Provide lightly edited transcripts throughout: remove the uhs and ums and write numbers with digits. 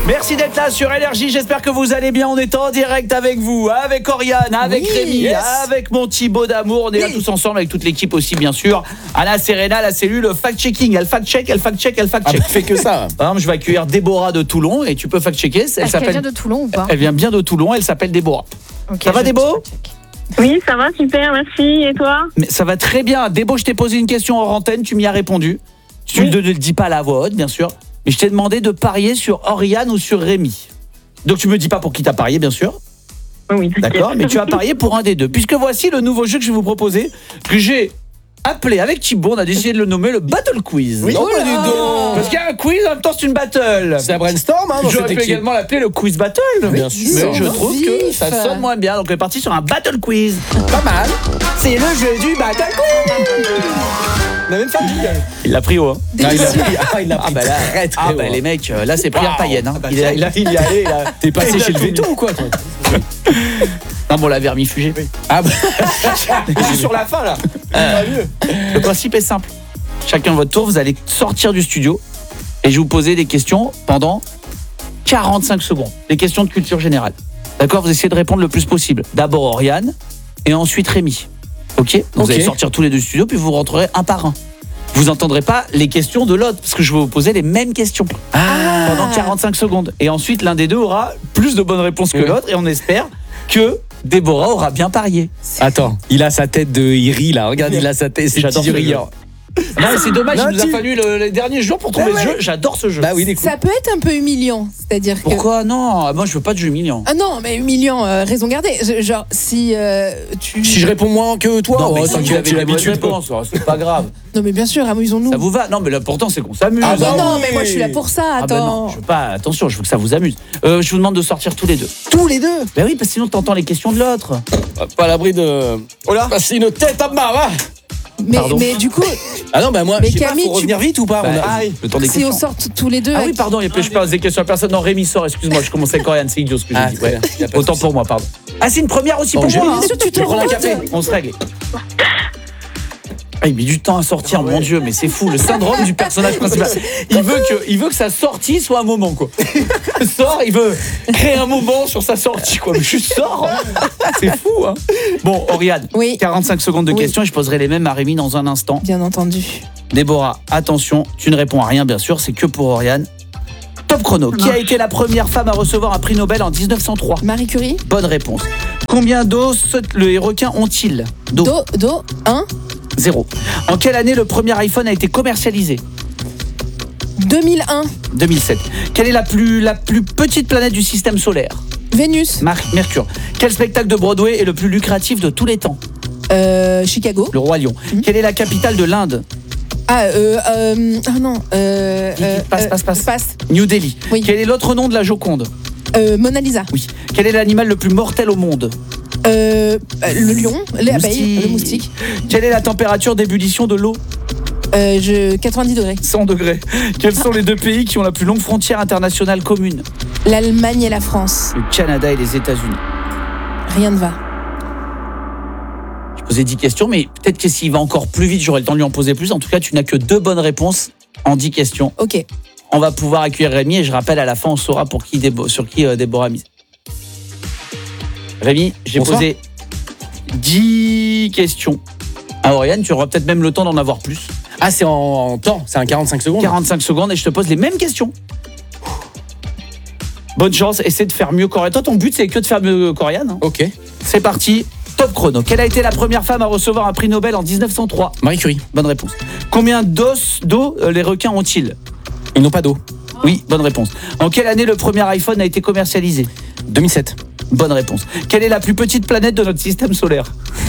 Merci d'être là sur LRJ, j'espère que vous allez bien. On est en direct avec vous, avec Oriane, avec Rémi, avec mon Thibaut d'amour. On est là tous ensemble avec toute l'équipe aussi bien sûr. Anna Serena, la cellule fact-checking. Elle fact-check. Fait que ça. Par exemple, je vais accueillir Déborah de Toulon et tu peux fact-checker. Elle vient de Toulon ou pas? Elle vient bien de Toulon, elle s'appelle Déborah. Okay, ça va Débo? Oui, ça va, super, merci. Et toi? Mais ça va très bien. Débo, je t'ai posé une question hors antenne, tu m'y as répondu. Tu ne le dis pas à la voix haute, bien sûr. Mais je t'ai demandé de parier sur Oriane ou sur Rémi. Donc tu me dis pas pour qui t'as parié, bien sûr. Oui. D'accord, mais tu as parié pour un des deux. Puisque voici le nouveau jeu que je vais vous proposer, que j'ai appelé avec Thibaut, on a décidé de le nommer le Battle Quiz. Oui. Oh, dis donc. Parce qu'il y a un quiz, en même temps c'est une battle. C'est un brainstorm, hein, dans J'aurais cette pu équipe. également l'appeler le Quiz Battle. Bien sûr. Mais je trouve que ça sonne moins bien. Donc on est parti sur un Battle Quiz. Pas mal. C'est le jeu du Battle Quiz. On a même fait un jingle. Il l'a pris haut, hein. Il a pris très très haut. Les mecs, là c'est prière païenne, hein. Il y allait là. T'es passé chez le veto ou quoi, toi? Non bon, la vermifugée. Ah bah. Je suis sur la fin là. Le principe est simple. Chacun votre tour, vous allez sortir du studio et je vais vous poser des questions pendant 45 secondes. Des questions de culture générale. D'accord, vous essayez de répondre le plus possible. D'abord Oriane et ensuite Rémi. OK? Vous allez sortir tous les deux du studio puis vous rentrerez un par un. Vous n'entendrez pas les questions de l'autre parce que je vais vous poser les mêmes questions pendant 45 secondes. Et ensuite l'un des deux aura plus de bonnes réponses que l'autre et on espère que Déborah aura bien parié. Attends, il a sa tête de Iri là, regarde, il a sa tête, c'est J'adore ce jeu. rieur. Non, c'est dommage, il nous a fallu les derniers jours pour trouver ce jeu. J'adore ce jeu. Bah oui, Ça peut être un peu humiliant, c'est-à-dire que... Pourquoi non? Moi je veux pas de jeu humiliant. Ah non, mais humiliant, raison gardée. Genre, si tu... Si je réponds moins que toi, Non, mais oh, si t'inquiète, vous avez tu des bonnes l'habitude. réponses, c'est pas grave. Non, mais bien sûr, amusons-nous. Ça vous va? Non, mais l'important c'est qu'on s'amuse. Ah bah non, oui. mais moi je suis là pour ça, Ah bah non, attends. je veux pas, attention, je veux que ça vous amuse. Je vous demande de sortir tous les deux. Tous les deux. Ben oui, parce que sinon t'entends les questions de l'autre. Pas à l'abri de... Oh là, passer une tête à ma va. Pardon. Mais du coup, Ah non, bah moi, Mais je sais pas, Camille, faut revenir vite ou pas? Bah, On a- le temps des si on questions. sort tous les deux... Ah oui, avec- pardon, je peux pas poser des questions à personne. Non, Rémi sort, excuse-moi, je commençais avec Oriane, c'est idiot ce que j'ai dit. très bien, y a pas de Autant souci. pour moi, pardon. Ah, c'est une première aussi pour Bon, moi. Bien sûr, tu te Je prends rends un compte. café. On se règle. Ah, il met du temps à sortir, mon Dieu, mais c'est fou, le syndrome du personnage principal. Il veut que sa sortie soit un moment, quoi. Il sort, il veut créer un moment sur sa sortie, quoi. Mais juste sors. C'est fou, hein. Bon, Oriane, Oui. 45 secondes de Oui. questions et je poserai les mêmes à Rémi dans un instant. Bien entendu. Déborah, attention, tu ne réponds à rien, bien sûr, c'est que pour Oriane. Top chrono. Qui a été la première femme à recevoir un prix Nobel en 1903? Marie Curie. Bonne réponse. Combien d'os les requins ont-ils? Do, 1, 0. En quelle année le premier iPhone a été commercialisé? 2001, 2007. Quelle est la plus petite planète du système solaire? Vénus, Mercure. Quel spectacle de Broadway est le plus lucratif de tous les temps? Chicago. Le Roi Lion. Quelle est la capitale de l'Inde? Non. Passe. New Delhi. Oui. Quel est l'autre nom de la Joconde? Mona Lisa. Oui. Quel est l'animal le plus mortel au monde? Le lion, les abeilles, le moustique. Quelle est la température d'ébullition de l'eau? 90 degrés. 100 degrés. Quels sont les deux pays qui ont la plus longue frontière internationale commune? L'Allemagne et la France. Le Canada et les États-Unis. Rien ne va. Je posais 10 questions, mais peut-être que s'il va encore plus vite, j'aurai le temps de lui en poser plus. En tout cas, tu n'as que 2 bonnes réponses en 10 questions. Ok. On va pouvoir accueillir Rémi et je rappelle, à la fin, on saura sur qui Déborah a mis. Rémi, j'ai Bonsoir. posé 10 questions à Oriane. Tu auras peut-être même le temps d'en avoir plus. Ah, c'est en temps, c'est un 45 secondes. 45 secondes et je te pose les mêmes questions. Bonne chance, essaie de faire mieux qu'Oriane. Toi, ton but, c'est que de faire mieux qu'Oriane, hein. Ok. C'est parti, top chrono. Quelle a été la première femme à recevoir un prix Nobel en 1903? Marie Curie. Bonne réponse. Combien d'eau les requins ont-ils? Ils n'ont pas d'eau. Oui, bonne réponse. En quelle année le premier iPhone a été commercialisé? 2007. Bonne réponse. Quelle est la plus petite planète de notre système solaire?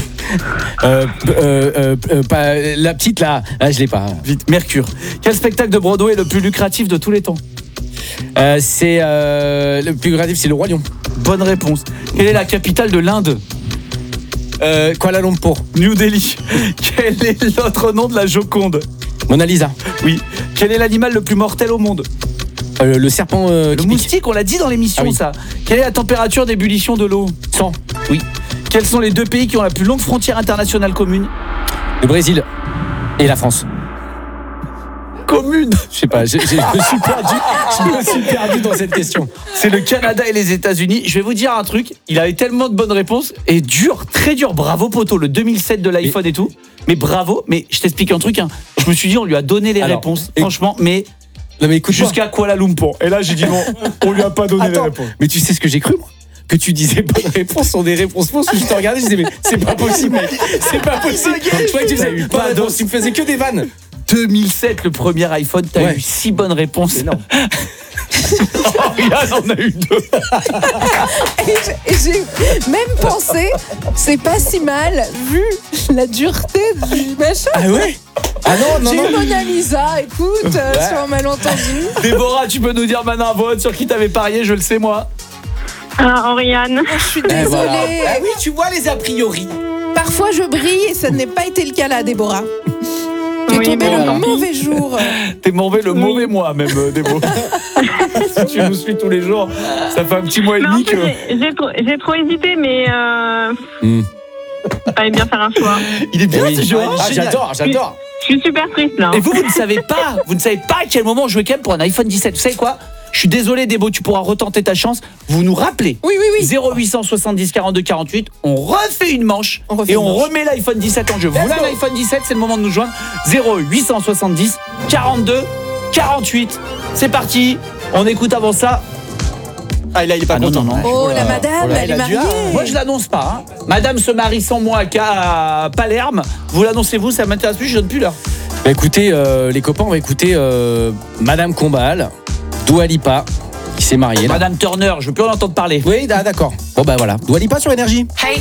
Pas, la petite là, ah, je l'ai pas. Vite, Mercure. Quel spectacle de Broadway est le plus lucratif de tous les temps? C'est le plus lucratif, c'est le Roi Lion. Bonne réponse. Quelle est la capitale de l'Inde? Kuala Lumpur. New Delhi. Quel est l'autre nom de la Joconde? Mona Lisa. Oui. Quel est l'animal le plus mortel au monde? Le serpent Le qui pique. moustique, on l'a dit dans l'émission, Ah oui. ça. Quelle est la température d'ébullition de l'eau? 100. Oui. Quels sont les deux pays qui ont la plus longue frontière internationale commune? Le Brésil et la France. Commune. Je sais pas, je me suis perdu. me suis perdu dans cette question. C'est le Canada et les États-Unis. Je vais vous dire un truc. Il avait tellement de bonnes réponses et dur, très dur. Bravo poto, le 2007 de l'iPhone et tout. Mais bravo. Mais je t'explique un truc. Hein. Je me suis dit, on lui a donné les réponses. Franchement, mais. Non, mais écoute, jusqu'à Kuala Lumpur. Et là, j'ai dit non, on lui a pas donné les réponses. Mais tu sais ce que j'ai cru, moi? Que tu disais bonnes réponses sont des réponses fausses. Je te regardais, je disais, mais c'est pas possible, mec. C'est pas possible. Je croyais que tu disais pas de réponses. Tu me faisais que des vannes. 2007, le premier iPhone, t'as eu 6 bonnes réponses. C'est énorme. Regarde, on a eu 2. Et j'ai même pensé, c'est pas si mal vu la dureté du machin. Ah ouais? Ah non, J'ai eu Mona Lisa, écoute, sur un malentendu. Déborah, tu peux nous dire maintenant un vote sur qui t'avais parié, je le sais moi. Oriane. Je suis désolée. Voilà. Ah oui, tu vois les a priori. Parfois je brille et ça n'a pas été le cas là, Déborah. T'es Oui, tombé mais le voilà. mauvais jour. T'es mauvais, le mauvais mois même, Déborah. Si tu nous suis tous les jours, ça fait un petit mois et Mais en demi fait, que. j'ai trop hésité, mais fallait bien faire un choix. Il est bien ce jeu. hein, Ah, génial. j'adore. Je suis super triste là. Et vous ne savez pas, à quel moment on jouait quand même pour un iPhone 17. Vous savez quoi? Je suis désolé, Débo, tu pourras retenter ta chance. Vous nous rappelez. Oui. 0870 42 48. On refait une manche On refait et une on manche. remet l'iPhone 17 en jeu. Vous voulez un iPhone 17, c'est le moment de nous joindre. 0870 42 48. C'est parti. On écoute avant ça. Ah, là, il est pas content. non. Oh, la madame, elle il est a dû- mariée. Moi, je l'annonce pas. Hein. Madame se marie sans moi à Palerme. Vous l'annoncez-vous, ça m'intéresse plus, je donne plus l'heure. Bah écoutez, les copains, on va écouter Madame Combal, Dua Lipa, qui s'est mariée. Là. Madame Turner, je veux plus en entendre parler. Oui, d'accord. Bon bah voilà, Dua Lipa sur Énergie. Hey,